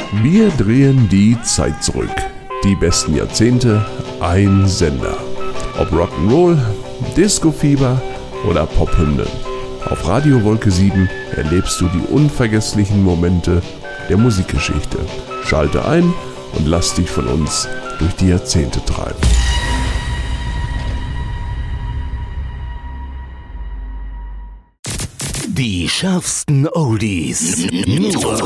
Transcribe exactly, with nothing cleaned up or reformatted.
Wir drehen die Zeit zurück. Die besten Jahrzehnte, ein Sender. Ob Rock'n'Roll, Disco-Fieber oder Pophymnen. Auf Radio Wolke sieben erlebst du die unvergesslichen Momente der Musikgeschichte. Schalte ein und lass dich von uns durch die Jahrzehnte treiben. Die schärfsten Oldies. Nur